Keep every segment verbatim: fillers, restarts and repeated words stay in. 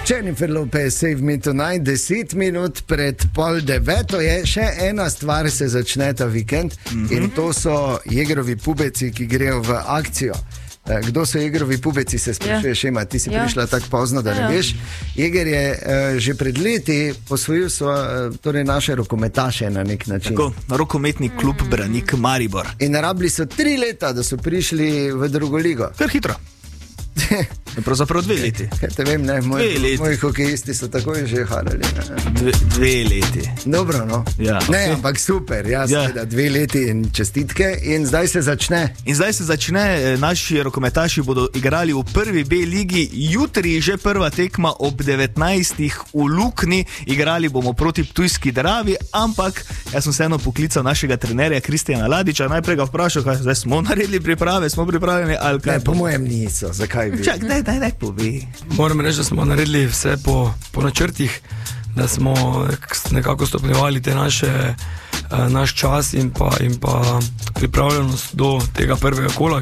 Jennifer Lopez, Save Me Tonight, deset minut pred pol deveto je, še ena stvar se začne ta vikend mm-hmm. in to so Jegerovi pubeci, ki grejo v akcijo. Kdo so Jegerovi pubeci, se sprašuješ, ja. Ema, ti si ja. prišla tako pozno, da ja, ne veš. Jeger je uh, že pred leti posvojil so, uh, torej naše rokometaše na nek način. Tako, rokometni klub Branik Maribor. In rabili so tri leta, da so prišli v drugo ligo. Kar hitro. Pravzaprav dve leti. Kaj te vem, ne, moji, moji hokejisti so takoj že harali. Dve, dve leti. Dobro, no. Ja, ne, okay. Ampak super, ja, ja. Seveda, dve leti in čestitke in zdaj se začne. In zdaj se začne, naši rokometaši bodo igrali v prvi B ligi, jutri že prva tekma ob devetnajstih v Lukni, igrali bomo proti Ptujski Dravi, ampak jaz sem vseeno poklical našega trenerja Kristjana Ladiča, najprej ga vprašal, kaj zdaj smo naredili priprave, smo pripravljeni ali kaj? Ne, po mojem niso, zakaj? Čak, daj, daj, daj, povej. Moram reči, da smo naredili vse po, po načrtih, da smo nekako stopnjevali te naše, uh, naš čas in pa, in pa pripravljenost do tega prvega kola.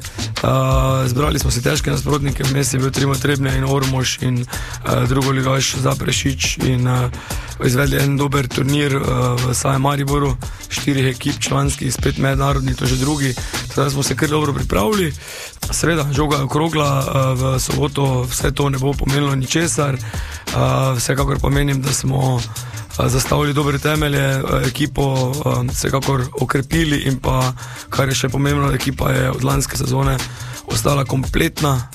Uh, zbrali smo si težke nasprotnike, vmes je bil Trimo Trebnje in Ormož in uh, drugoligaš Zaprešič in uh, izvedli en dober turnir uh, v samem Mariboru, štirih ekip članskih, spet mednarodni, to že drugi. Zdaj smo se kar dobro pripravili. Sreda, žoga je okrogla, v soboto vse to ne bo pomenilo ničesar. Vsekakor pa menim, da smo zastavili dobre temelje, ekipo vsekakor okrepili in pa, kar je še pomembno, ekipa je od lanske sezone ostala kompletna.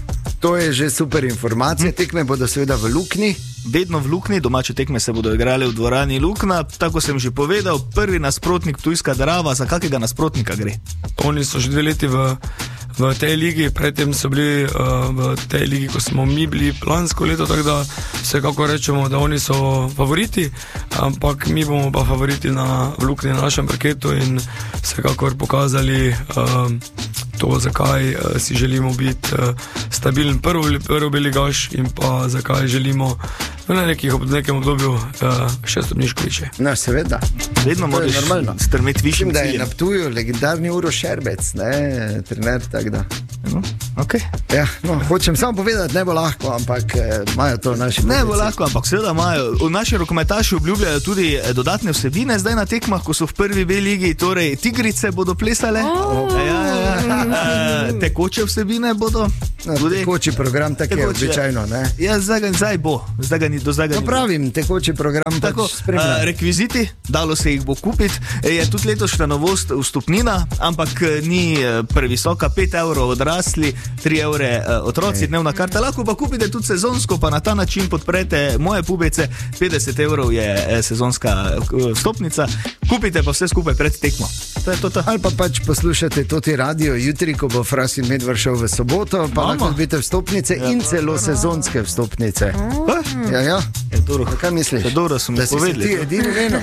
To je že super informacija, tekme bodo seveda v Lukni. Vedno v Lukni, domače tekme se bodo igrali v dvorani Lukna, tako sem že povedal, prvi nasprotnik Ptujska Drava, za kakega nasprotnika gre? Oni so že dve leti v, v tej ligi, predtem so bili uh, v tej ligi, ko smo mi bili lansko leto, tako da vsekako rečemo, da oni so favoriti, ampak mi bomo pa favoriti na, v Lukni na našem parketu in vsekakor pokazali uh, to, zakaj uh, si želimo biti uh, stabilen prvi, prvi ligaš in pa zakaj želimo v nekih, nekem obdobju uh, še stopničko više. No, seveda. Vedno moraš strmeti višjim ciljem. Da je na Ptuju legendarni Uroš Šerbec, ne, trener, tako da. No, okay. Ja, no, hočem samo povedati, ne bo lahko, ampak imajo to naši Ne bo lahko, ampak seveda imajo. Naši rokometaši obljubljajo tudi dodatne vsebine, zdaj na tekmah, ko so v prvi B ligi, torej tigrice bodo plesale. Oh. Ja, ja, ja. Tekoče vsebine bodo. No, tekoči program, tako je običajno, ne? Ja, zdaj, zdaj bo. Zdaj ga ni, do zdaj ga no, ni. Pravim, tekoči program tako, pač spremlja. Rekviziti, dalo se jih bo kupiti. Je tudi letošnja novost vstopnina, ampak ni previsoka, pet evrov odrasli, tri evre otroci, okay. Dnevna karta. Lahko pa kupite tudi sezonsko, pa na ta način podprete moje pubece. petdeset evrov je sezonska vstopnica. Kupite pa vse skupaj pred tekmo. To je to, to. Ali pa pač poslušate Toti radio jutri, ko bo Fras in Medvar šel v soboto, pa lahko dobite vstopnice ja, in celo no, sezonske vstopnice. Oh. Ja, ja. Ja, kaj misliš? Ja, dobro, da si se ti edini veno.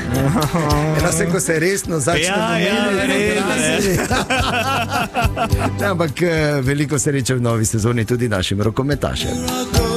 Ena se, ko se resno začne ja, domeniti. Ja, ampak veliko sreče v novi sezoni tudi našim rokometašem.